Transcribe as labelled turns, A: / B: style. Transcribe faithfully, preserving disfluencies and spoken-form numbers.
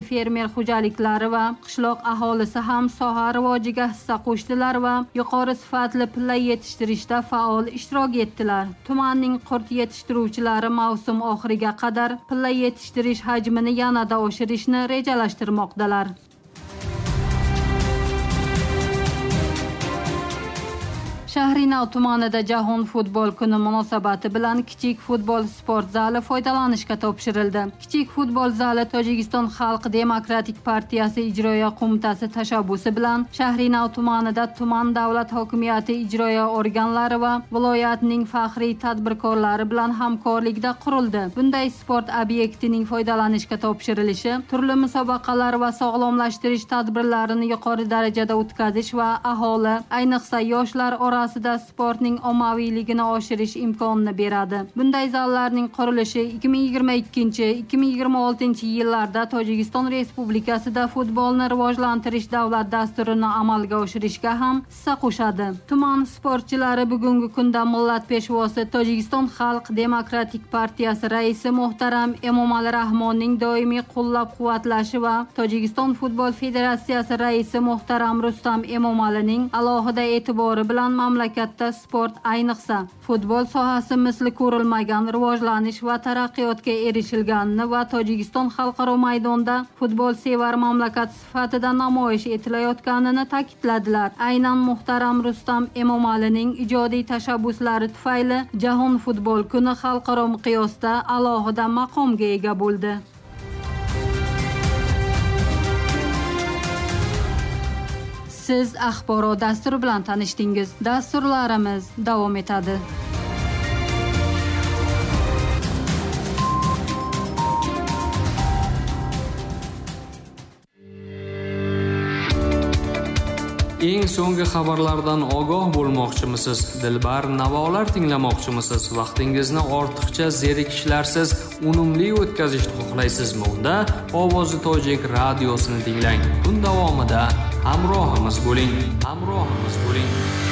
A: fermer xo'jaliklari va qishloq aholisi ham soha rivojiga hissa qo'shdilar va yuqori sifatli pilla yetishtirishda faol ishtirok etdilar. Tumanning qurt yetishtiruvchilari mavsum oxiriga qadar pilla yetishtirish hajmini yanada oshirishni rejalashtirmoqdalar. Shahrinov tumanida Jahon futbol kuni munosabati bilan kichik futbol sport zali foydalanishga topshirildi. Kichik futbol zali Tojikiston Xalq Demokratik partiyasi ijroiya qo'mitasi tashabbusi bilan Shahrinov tumanida tuman davlat hokimiyati ijroiya organlari va viloyatning faxriy tadbirkorlari bilan hamkorlikda qurildi. Bunday sport obyektining foydalanishga topshirilishi turli musobaqalar va sog'lomlashtirish tadbirlarini yuqori darajada o'tkazish va aholi, ayniqsa yoshlar orasida sportning ommaviyligini oshirish imkonini beradi. Bunday zallarning qurilishi ikki ming yigirma ikkinchi - ikki ming yigirma oltinchi yillarda Tojikiston Respublikasida futbolni rivojlantirish davlat dasturini amalga oshirishga ham hissa qo'shadi. Tuman sportchilari bugungi kunda millat peshvosi Tojikiston Xalq Demokratik partiyasi raisi muhtaram Emomali Rahmonning doimiy qo'llab-quvvatlashi va Tojikiston futbol federatsiyasi raisi muhtaram Rustam Emomalining alohida e'tibori bilan mamlakatda sport, ayniqsa futbol sohasi misli ko'rilmagan rivojlanish va taraqqiyotga erishilganini va Tojikiston xalqaro maydonda futbol sevar mamlakat sifatida namoyish etilayotganini ta'kidladilar. Aynan muhtaram Rustam Emomalining ijodiy tashabbuslari tufayli Jahon futbol kuni xalqaro miqyosda alohida maqomga ega bo'ldi. Siz axborot dasturi bilan tanishdingiz. Dasturlarimiz davom etadi.
B: Eng so'nggi xabarlardan ogoh bo'lmoqchimisiz? Dilbar navolar tinglamoqchimisiz? Vaqtingizni ortiqcha zerikishlarsiz unumli o'tkazishni xohlaysizmi? Unda Ovozi Tojik radiosini tinglang. Kun davomida hamrohimiz bo'ling. Hamrohimiz bo'ling.